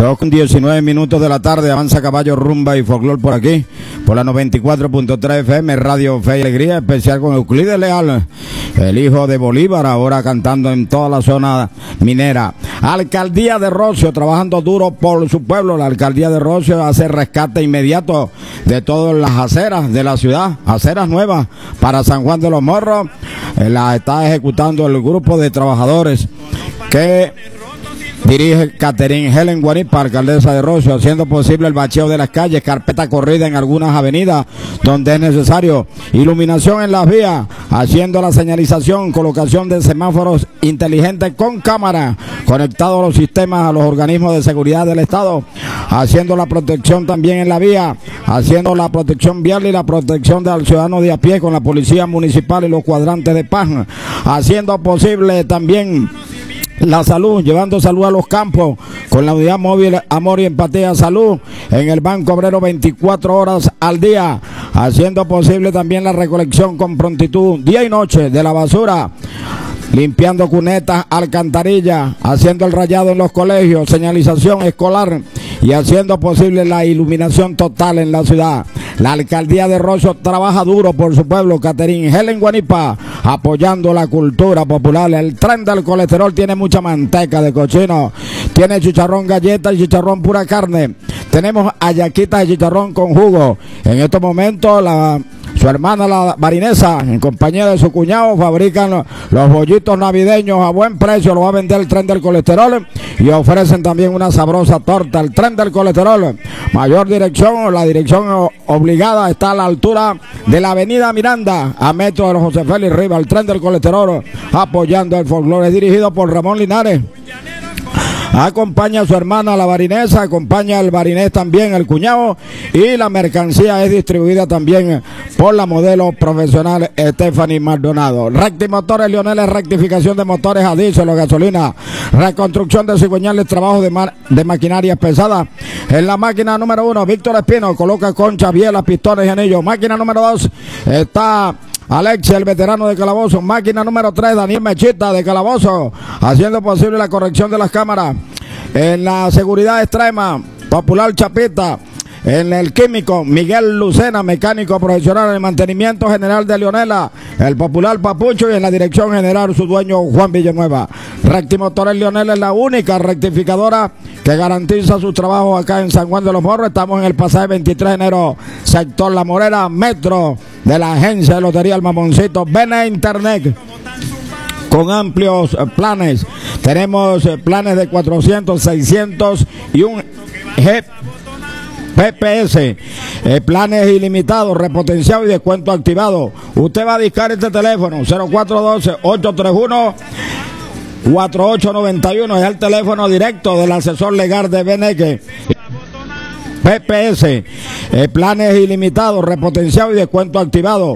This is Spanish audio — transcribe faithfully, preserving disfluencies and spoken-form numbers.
dos con diecinueve minutos de la tarde, avanza caballo, rumba y folclor por aquí, por la noventa y cuatro punto tres F M, Radio Fe y Alegría, especial con Euclides Leal, el hijo de Bolívar, ahora cantando en toda la zona minera. Alcaldía de Rocio, trabajando duro por su pueblo. La alcaldía de Rocio hace rescate inmediato de todas las aceras de la ciudad, aceras nuevas para San Juan de los Morros. Eh, la está ejecutando el grupo de trabajadores que dirige Catherine Helen Guanipa, alcaldesa de Rocio, haciendo posible el bacheo de las calles, carpeta corrida en algunas avenidas donde es necesario, iluminación en las vías, haciendo la señalización, colocación de semáforos inteligentes con cámara, conectados los sistemas a los organismos de seguridad del Estado, haciendo la protección también en la vía, haciendo la protección vial y la protección del ciudadano de a pie con la policía municipal y los cuadrantes de paz, haciendo posible también la salud, llevando salud a los campos con la unidad móvil Amor y Empatía Salud en el Banco Obrero veinticuatro horas al día, haciendo posible también la recolección con prontitud día y noche de la basura, limpiando cunetas, alcantarillas, haciendo el rayado en los colegios, señalización escolar y haciendo posible la iluminación total en la ciudad. La alcaldía de Rocio trabaja duro por su pueblo. Catherine Helen Guanipa, apoyando la cultura popular. El tren del colesterol tiene mucha manteca de cochino, tiene chicharrón galleta y chicharrón pura carne. Tenemos hallaquitas de chicharrón con jugo. En estos momentos la su hermana la Marinesa, en compañía de su cuñado, fabrican los, los bollitos navideños a buen precio. Lo va a vender el tren del colesterol y ofrecen también una sabrosa torta. El tren del colesterol, mayor dirección, la dirección obligada está a la altura de la avenida Miranda, a metro de los José Félix Rivas. El tren del colesterol apoyando el folclore, es dirigido por Ramón Linares. Acompaña a su hermana la barinesa, acompaña al barinés también, el cuñado, y la mercancía es distribuida también por la modelo profesional Stephanie Maldonado. Recti Motores Leonel, rectificación de motores a diésel o gasolina, reconstrucción de cigüeñales, trabajo de, ma de maquinaria pesada. En la máquina número uno, Víctor Espino, coloca conchas, bielas, pistones y anillos. Máquina número dos está Alexia, el veterano de Calabozo. Máquina número tres, Daniel Mechita de Calabozo, haciendo posible la corrección de las cámaras. En la seguridad extrema, Popular Chapita. En el químico, Miguel Lucena, mecánico profesional en el mantenimiento general de Leonela, el Popular Papucho, y en la dirección general su dueño Juan Villanueva. Rectimotores Leonela es la única rectificadora que garantiza sus trabajos acá en San Juan de los Morros. Estamos en el pasaje veintitrés de enero, sector La Morera, metro de la agencia de lotería El Mamoncito. Ven a internet con amplios planes. Tenemos planes de cuatrocientos, seiscientos y un G P P S, eh, planes ilimitados, repotenciado y descuento activado. Usted va a discar este teléfono cero cuatro uno dos, ocho tres uno, cuatro ocho nueve uno, es el teléfono directo del asesor legal de Beneque. P P S, eh, planes ilimitados, repotenciado y descuento activado.